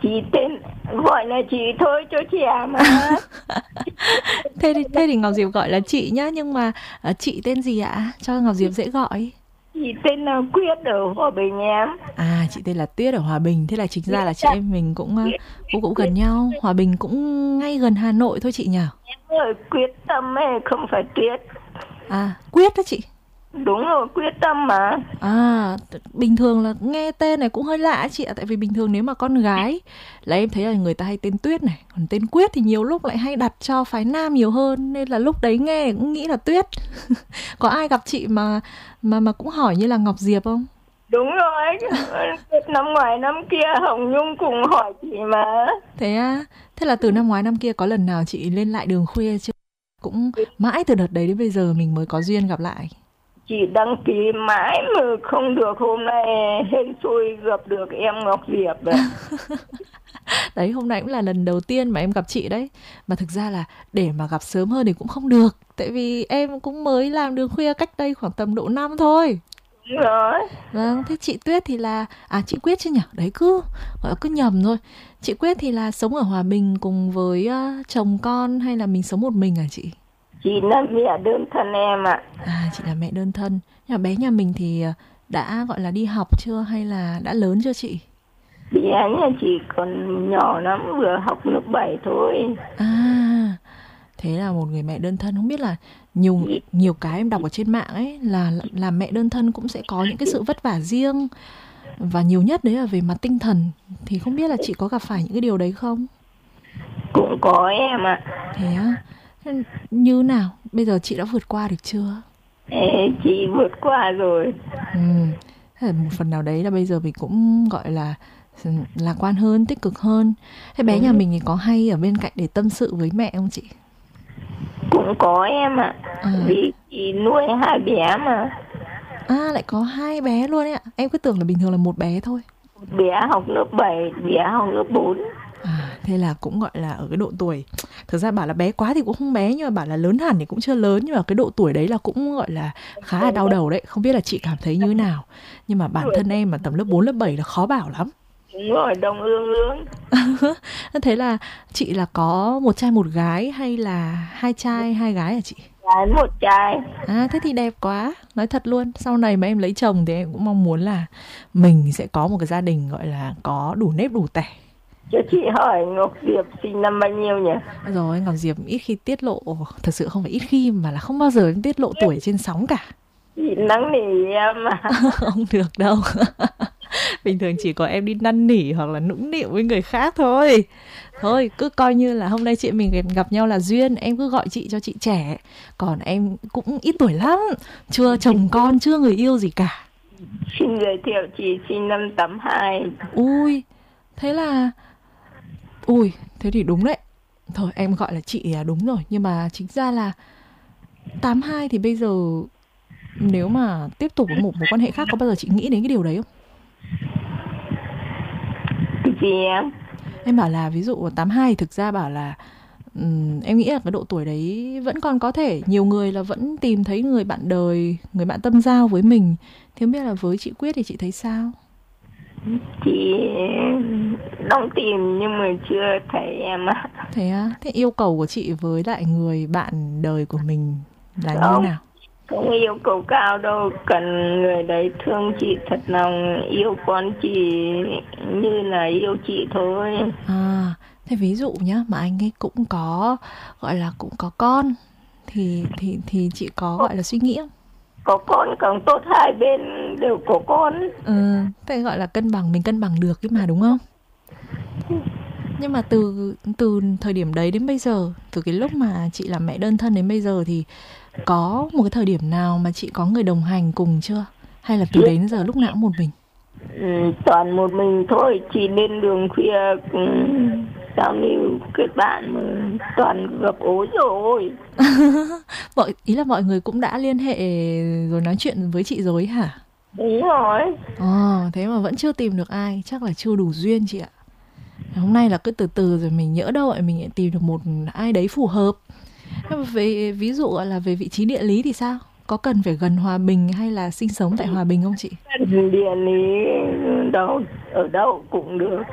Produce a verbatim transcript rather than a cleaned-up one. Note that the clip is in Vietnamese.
Chị tên gọi là chị thôi cho trẻ mà. Thế thì thế thì Ngọc Diệp gọi là chị nhá, nhưng mà à, chị tên gì ạ? Cho Ngọc Diệp dễ gọi. Chị tên là Quyết ở Hòa Bình em. À, chị tên là Tuyết ở Hòa Bình, thế là chính ra Quyết là chị ạ. em mình cũng à, Quyết, cũng cũng quyết, gần nhau. Hòa Bình cũng ngay gần Hà Nội thôi chị nhỉ? em ơi, quyết tâm ấy, không phải Tuyết. À, Quyết đó chị. Đúng rồi, quyết tâm mà. À, bình thường là nghe tên này cũng hơi lạ chị ạ, tại vì bình thường nếu mà con gái là em thấy là người ta hay tên Tuyết này, còn tên Quyết thì nhiều lúc lại hay đặt cho phái nam nhiều hơn, nên là lúc đấy nghe cũng nghĩ là Tuyết. Có ai gặp chị mà mà mà cũng hỏi như là Ngọc Diệp không? Đúng rồi, năm ngoài năm kia Hồng Nhung cùng hỏi chị mà. Thế à, thế là từ năm ngoái năm kia có lần nào chị lên lại đường khuya chưa? Cũng mãi từ đợt đấy đến bây giờ mình mới có duyên gặp lại. Chị đăng ký mãi mà không được, hôm nay hên xui gặp được em Ngọc Diệp đấy. Đấy, hôm nay cũng là lần đầu tiên mà em gặp chị đấy. Mà thực ra là để mà gặp sớm hơn thì cũng không được, tại vì em cũng mới làm đường khuya cách đây khoảng tầm độ năm thôi. Đúng rồi. Vâng, thế chị Tuyết thì là à chị Quyết chứ nhỉ? Đấy cứ gọi là cứ nhầm thôi. Chị Quyết thì là sống ở Hòa Bình cùng với uh, chồng con hay là mình sống một mình à chị? Chị là mẹ đơn thân em ạ. À, chị là mẹ đơn thân. Nhưng mà bé nhà mình thì uh, đã gọi là đi học chưa hay là đã lớn chưa chị? Bé nhà chị còn nhỏ lắm, vừa học lớp bảy thôi. À, thế là một người mẹ đơn thân, không biết là nhiều Chị, nhiều cái em đọc ở trên mạng ấy là làm mẹ đơn thân cũng sẽ có những cái sự vất vả riêng, và nhiều nhất đấy là về mặt tinh thần, thì không biết là chị có gặp phải những cái điều đấy không? cũng có em ạ. Thế á? Thế như nào? Bây giờ chị đã vượt qua được chưa? Ê, chị vượt qua rồi. Ừ. Thế là một phần nào đấy là bây giờ mình cũng gọi là ừ, lạc quan hơn, tích cực hơn. Thế bé nhà Đúng, mình thì có hay ở bên cạnh để tâm sự với mẹ không chị? cũng có em ạ. À, Vì chị nuôi hai bé mà. à lại có hai bé luôn ấy ạ. Em cứ tưởng là bình thường là một bé thôi. Một bé học lớp bảy, bé học lớp bốn. À, thế là cũng gọi là ở cái độ tuổi, thực ra bảo là bé quá thì cũng không bé, nhưng mà bảo là lớn hẳn thì cũng chưa lớn, nhưng mà cái độ tuổi đấy là cũng gọi là khá là đau đầu đấy. Không biết là chị cảm thấy như thế nào, nhưng mà bản thân em mà tầm lớp bốn lớp bảy là khó bảo lắm. Đúng rồi, đồng ương ương. Thế là chị là có một trai một gái hay là hai trai hai gái hả chị? Gái một trai. À, thế thì đẹp quá. Nói thật luôn, sau này mà em lấy chồng thì em cũng mong muốn là mình sẽ có một cái gia đình gọi là có đủ nếp đủ tẻ. Cho chị hỏi Ngọc Diệp sinh năm bao nhiêu nhỉ? Rồi Ngọc Diệp ít khi tiết lộ, thật sự không phải ít khi mà là không bao giờ em tiết lộ tuổi trên sóng cả. Chị nắng nỉ em mà. Không được đâu. Bình thường chỉ có em đi năn nỉ hoặc là nũng nịu với người khác thôi. Thôi cứ coi như là hôm nay chị mình gặp nhau là duyên, em cứ gọi chị cho chị trẻ. Còn em cũng ít tuổi lắm, chưa chồng con, chưa người yêu gì cả. Xin giới thiệu chị sinh năm tám hai. Ui, thế là ui, thế thì đúng đấy. Thôi em gọi là chị là đúng rồi, nhưng mà chính ra là tám hai thì bây giờ nếu mà tiếp tục với một mối quan hệ khác, có bao giờ chị nghĩ đến cái điều đấy không? Chị em. Em bảo là ví dụ tám hai thì thực ra bảo là ừm, em nghĩ là cái độ tuổi đấy vẫn còn có thể nhiều người là vẫn tìm thấy người bạn đời, người bạn tâm giao với mình. Thì không biết là với chị Quyết thì chị thấy sao? Chị đang tìm nhưng mà chưa thấy em ạ. Thế á, thế yêu cầu của chị với lại người bạn đời của mình là như Không, nào? không yêu cầu cao đâu. Cần người đấy thương chị thật lòng, yêu con chị như là yêu chị thôi. À, thế ví dụ nhá, mà anh ấy cũng có gọi là cũng có con thì thì thì chị có gọi là suy nghĩ không? Có con càng tốt, hai bên đều có con. Ừ, thế gọi là cân bằng, mình cân bằng được cái mà đúng không? Nhưng mà từ từ thời điểm đấy đến bây giờ, từ cái lúc mà chị làm mẹ đơn thân đến bây giờ thì có một cái thời điểm nào mà chị có người đồng hành cùng chưa? Hay là từ đấy đến giờ lúc nào cũng một mình? Ừ, toàn một mình thôi. Chị lên đường khuya ừ, giao lưu kết bạn mà toàn gặp ối rồi. Mọi ý là mọi người cũng đã liên hệ rồi nói chuyện với chị rồi hả? Đúng rồi. Ờ, thế mà vẫn chưa tìm được ai, chắc là chưa đủ duyên chị ạ. Hôm nay là cứ từ từ rồi mình nhỡ đâu lại mình lại tìm được một ai đấy phù hợp. Nhưng mà về ví dụ là về vị trí địa lý thì sao? Có cần phải gần Hòa Bình hay là sinh sống tại Hòa Bình không chị? Địa lý đâu ở đâu cũng được.